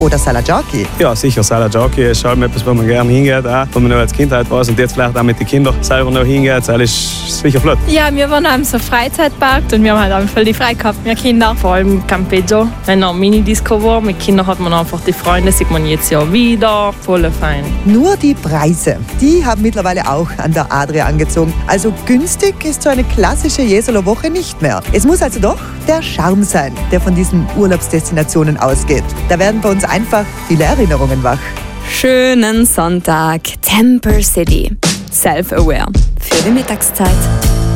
oder Sala Giochi? Ja, sicher. Sala Giochi ist halt etwas, wo man gerne hingeht, auch, wo man noch als Kind halt war und jetzt vielleicht auch mit den Kindern selber noch hingeht. Das ist sicher flott. Ja, wir waren am so Freizeitpark und wir haben halt einfach voll die frei gehabt. Wir Kinder, vor allem Campeggio, wenn noch Mini-Disco war. Mit Kindern hat man einfach die Freunde, sieht man jetzt ja wieder. Voll fein. Nur die Preise, die haben mittlerweile auch an der Adria angezogen. Also günstig ist so eine klassische Jesolo-Woche nicht mehr. Es muss also doch der Charme sein, der von diesen Urlaubsdestinationen ausgeht. Da werden bei uns einfach viele Erinnerungen wach. Schönen Sonntag, Temper City. Self-aware für die Mittagszeit.